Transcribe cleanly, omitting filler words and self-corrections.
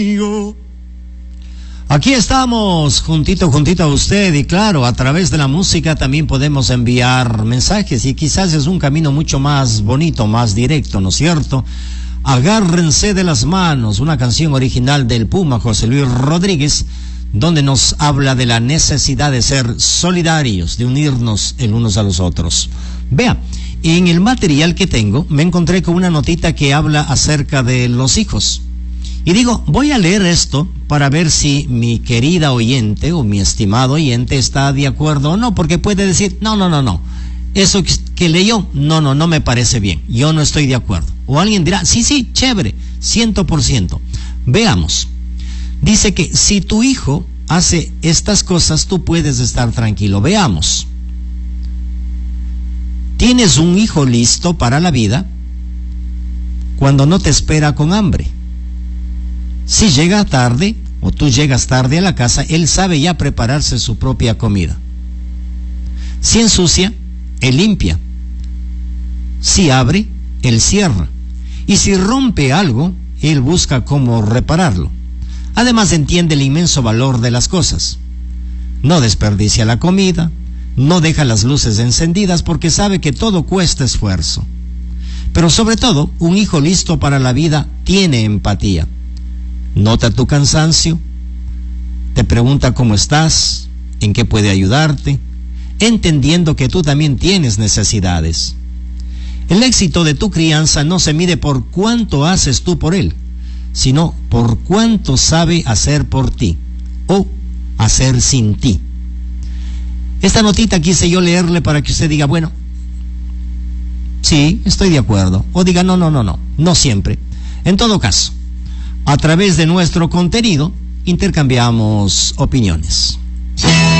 Aquí estamos, juntito a usted, y claro, a través de la música también podemos enviar mensajes, y quizás es un camino mucho más bonito, más directo, ¿no es cierto? Agárrense de las manos, una canción original del Puma José Luis Rodríguez, donde nos habla de la necesidad de ser solidarios, de unirnos el unos a los otros. Vea, en el material que tengo, me encontré con una notita que habla acerca de los hijos. Y digo, voy a leer esto para ver si mi querida oyente o mi estimado oyente está de acuerdo o no, porque puede decir, no. Eso que leyó, no me parece bien. Yo no estoy de acuerdo. O alguien dirá, sí, chévere, 100%. Veamos. Dice que si tu hijo hace estas cosas, tú puedes estar tranquilo. Veamos. Tienes un hijo listo para la vida cuando no te espera con hambre. Si llega tarde, o tú llegas tarde a la casa, él sabe ya prepararse su propia comida. Si ensucia, él limpia. Si abre, él cierra. Y si rompe algo, él busca cómo repararlo. Además, entiende el inmenso valor de las cosas. No desperdicia la comida, no deja las luces encendidas porque sabe que todo cuesta esfuerzo. Pero sobre todo, un hijo listo para la vida tiene empatía. Nota tu cansancio, te pregunta cómo estás, en qué puede ayudarte, entendiendo que tú también tienes necesidades. El éxito de tu crianza no se mide por cuánto haces tú por él, sino por cuánto sabe hacer por ti o hacer sin ti. Esta notita quise yo leerle para que usted diga, bueno, sí, estoy de acuerdo, o diga no siempre. En todo caso, a través de nuestro contenido intercambiamos opiniones.